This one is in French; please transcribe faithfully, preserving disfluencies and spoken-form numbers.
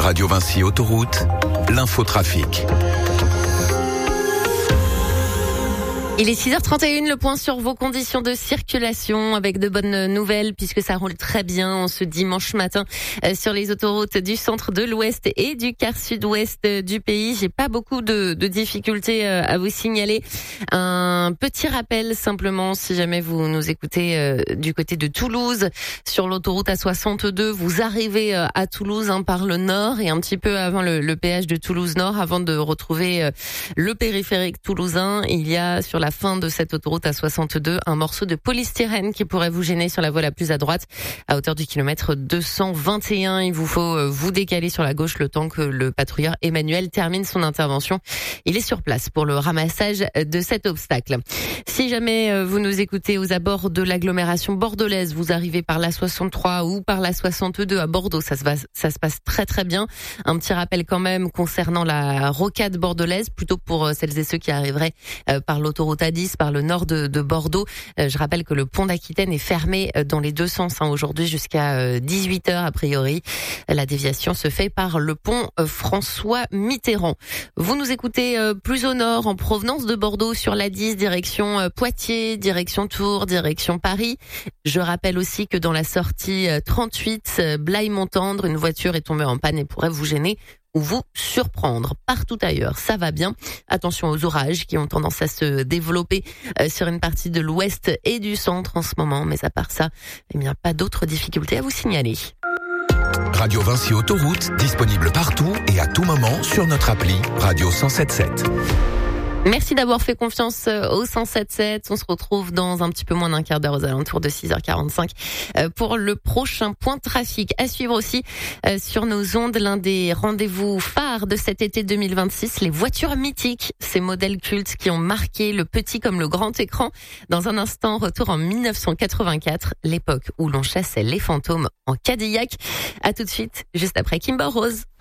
Radio Vinci Autoroute, l'infotrafic. Il est six heures trente et une, le point sur vos conditions de circulation avec de bonnes nouvelles puisque ça roule très bien en ce dimanche matin euh, sur les autoroutes du centre, de l'ouest et du quart sud-ouest du pays. J'ai pas beaucoup de, de difficultés euh, à vous signaler. Un petit rappel simplement, si jamais vous nous écoutez euh, du côté de Toulouse, sur l'autoroute A soixante-deux, vous arrivez euh, à Toulouse hein, par le nord et un petit peu avant le, le péage de Toulouse-Nord, avant de retrouver euh, le périphérique toulousain. Il y a sur la fin de cette autoroute A soixante-deux un morceau de polystyrène qui pourrait vous gêner sur la voie la plus à droite à hauteur du kilomètre deux cent vingt et un. Il vous faut vous décaler sur la gauche le temps que le patrouilleur Emmanuel termine son intervention. Il est sur place pour le ramassage de cet obstacle. Si jamais vous nous écoutez aux abords de l'agglomération bordelaise, vous arrivez par la soixante-trois ou par la soixante-deux à Bordeaux, ça se passe, ça se passe très très bien. Un petit rappel quand même concernant la rocade bordelaise, plutôt pour celles et ceux qui arriveraient par l'autoroute A dix, par le nord de, de Bordeaux. Je rappelle que le pont d'Aquitaine est fermé dans les deux sens hein, aujourd'hui jusqu'à dix-huit heures a priori. La déviation se fait par le pont François Mitterrand. Vous nous écoutez plus au nord en provenance de Bordeaux sur l'A dix, direction Poitiers, direction Tours, direction Paris. Je rappelle aussi que dans la sortie trente-huit, Blaye-Montendre, une voiture est tombée en panne et pourrait vous gêner ou vous surprendre. Partout ailleurs, ça va bien. Attention aux orages qui ont tendance à se développer euh, sur une partie de l'ouest et du centre en ce moment. Mais à part ça, eh bien, pas d'autres difficultés à vous signaler. Radio Vinci Autoroute, disponible partout et à tout moment sur notre appli Radio cent sept sept. Merci d'avoir fait confiance au cent sept sept. On se retrouve dans un petit peu moins d'un quart d'heure aux alentours de six heures quarante-cinq pour le prochain point trafic. À suivre aussi sur nos ondes, l'un des rendez-vous phares de cet été deux mille vingt-six, les voitures mythiques, ces modèles cultes qui ont marqué le petit comme le grand écran. Dans un instant, retour en mille neuf cent quatre-vingt-quatre, l'époque où l'on chassait les fantômes en Cadillac. À tout de suite, juste après Kimber Rose.